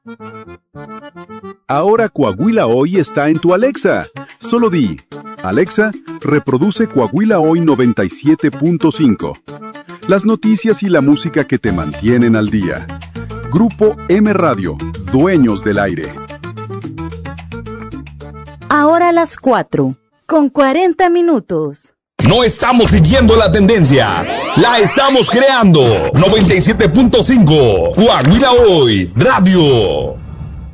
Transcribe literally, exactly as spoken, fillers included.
Ahora Coahuila Hoy está en tu Alexa. Solo di, Alexa, reproduce Coahuila Hoy noventa y siete punto cinco. Las noticias y la música que te mantienen al día. Grupo M Radio, dueños del aire. Ahora las cuatro, con cuarenta minutos. No estamos siguiendo la tendencia, la estamos creando. noventa y siete punto cinco, Coahuila Hoy Radio.